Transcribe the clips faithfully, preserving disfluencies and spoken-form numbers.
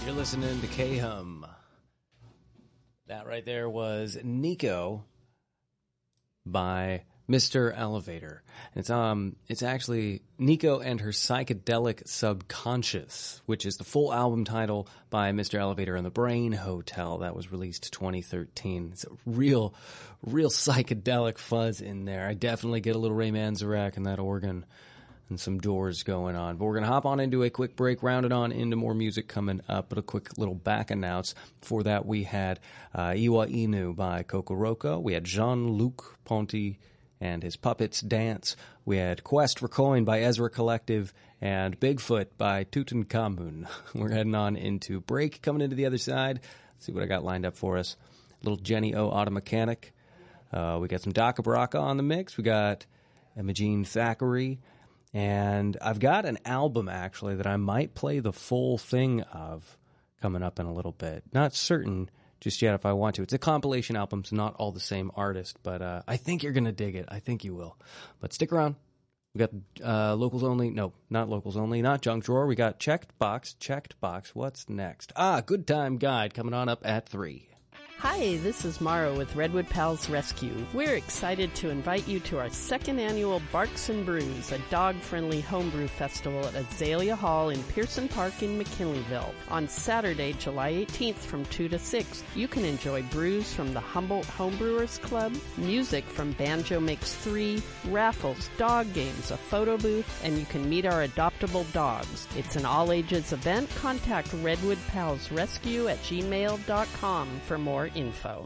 You're listening to K-Hum. That right there was Nico by Mister Elevator. It's um, it's actually Nico and Her Psychedelic Subconscious, which is the full album title by Mister Elevator and the Brain Hotel. That was released twenty thirteen. It's a real, real psychedelic fuzz in there. I definitely get a little Ray Manzarek in that organ and some Doors going on. But we're going to hop on into a quick break, round it on into more music coming up. But a quick little back announce. Before that, we had uh, Iwa Inu by Kokoroko. We had Jean-Luc Ponty and his Puppets Dance. We had Quest for Coin by Ezra Collective and Bigfoot by Tutankhamun. We're heading on into break, coming into the other side. Let's see what I got lined up for us. Little Jenny O Auto Mechanic. Uh, we got some Daka Baraka on the mix. We got Imogene Thackeray. And I've got an album, actually, that I might play the full thing of coming up in a little bit. Not certain just yet if I want to. It's a compilation album, so not all the same artist, but uh, I think you're going to dig it. I think you will. But stick around. We got uh, locals only. No, not locals only. Not Junk Drawer. We got Checked Box. Checked Box. What's next? Ah, Good Time Guide coming on up at three. Hi, this is Mara with Redwood Pals Rescue. We're excited to invite you to our second annual Barks and Brews, a dog-friendly homebrew festival at Azalea Hall in Pearson Park in McKinleyville. On Saturday, July eighteenth from two to six, you can enjoy brews from the Humboldt Homebrewers Club, music from Banjo Makes Three, raffles, dog games, a photo booth, and you can meet our adoptable dogs. It's an all-ages event. Contact Redwood Pals Rescue at gmail dot com for more info.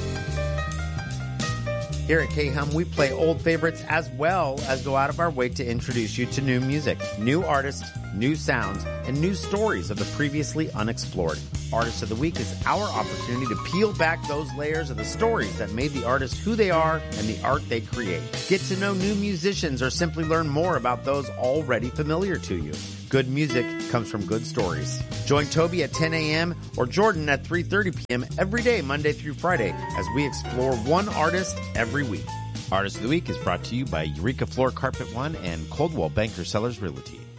Here at K-Hum, we play old favorites as well as go out of our way to introduce you to new music, new artists, new sounds, and new stories of the previously unexplored. Artist of the Week is our opportunity to peel back those layers of the stories that made the artist who they are and the art they create. Get to know new musicians or simply learn more about those already familiar to you. Good music comes from good stories. Join Toby at ten a.m. or Jordan at three thirty p.m. every day, Monday through Friday, as we explore one artist every week. Artist of the Week is brought to you by Eureka Floor Carpet One and Coldwell Banker Sellers Realty.